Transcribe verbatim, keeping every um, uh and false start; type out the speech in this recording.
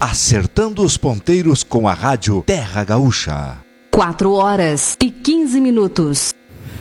acertando os ponteiros com a rádio Terra Gaúcha. Quatro horas e quinze minutos.